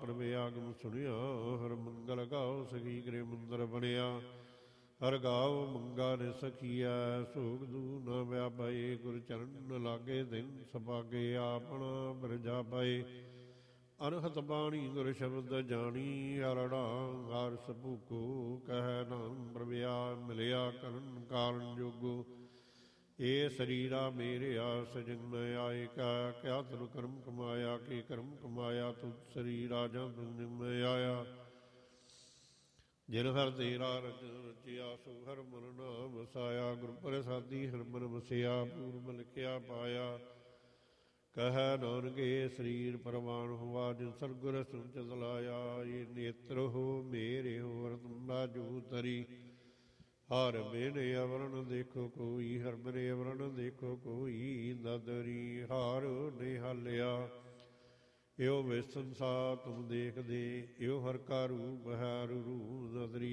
ਪ੍ਰਭ ਆਗਮ ਸੁਣਿਆ। ਹਰ ਮੰਗਲ ਗਾਓ ਸਖੀ ਗ੍ਰਹਿ ਮੰਦਰ ਬਣਿਆ। ਹਰ ਗਾਓ ਮੰਗਾ ਨੇ ਸਖੀਐ। ਸੋਗ ਦੂ ਨ ਵਿਆਪਾਏ। ਗੁਰ ਚਰਨ ਨ ਲਾਗੇ ਦਿਨ ਸੁਭਾਗੇ। ਆਪਣਾ ਬਿਰਜਾ ਪਾਏ। ਅਨਹਤ ਬਾਣੀ ਗੁਰ ਸ਼ਬਦ ਜਾਣੀ। ਹਰੜਾ ਹਰ ਸਭੂਕੋ ਕਹਿ ਨਾਮ ਪ੍ਰਭਿਆ। ਮਿਲਿਆ ਕਰਨ ਕਾਰਨ ਜੋਗੋ। ਇਹ ਸਰੀਰਾ ਮੇਰਿਆ ਸਜਨ ਮੈਂ ਆਏ ਕਾ। ਕਿਆ ਤਨ ਕਰਮ ਕਮਾਇਆ ਕਿ ਕਰਮ ਕਮਾਇਆ। ਤੁਧ ਸਰੀਰਾ ਜਾਂ ਤੁਝ ਮੈਂ ਆਇਆ। ਜਿਨ ਹਰ ਤੇਰਾ ਰਚਨ ਰਚਿਆ। ਸੋ ਹਰ ਮਨ ਨਾਮ ਵਸਾਇਆ। ਗੁਰ ਪ੍ਰਸਾਦੀ ਹਰ ਮਨ ਵਸਿਆ। ਪੂਰਬ ਲਿਖਿਆ ਪਾਇਆ। ਕਹਿ ਨਾਨਕ ਇਹ ਸਰੀਰ ਪ੍ਰਵਾਨ ਹੋਆ। ਜਿਨ ਸਤਿਗੁਰ ਸੁਚਿਤ ਲਾਇਆ। ਇਹ ਨੇਤਰ ਹੋ ਮੇਰੇ ਹੋ ਰਤਨਾ ਜੋ ਤਰੀ। ਹਰ ਬਿਨ ਅਵਰਨ ਦੇਖੋ ਕੋਈ। ਹਰ ਬਿਨ ਅਵਰਨ ਦੇਖੋ ਕੋਈ। ਨਦਰੀ ਹਾਰ ਨਿਹਾਲਿਆ। ਇਹੋ ਵਿਸੰਸਾ ਤੁਮ ਦੇਖਦੇ। ਇਹੋ ਹਰ ਕਾ ਰੂਪ ਹੈ ਰੂਪ ਨਦਰੀ।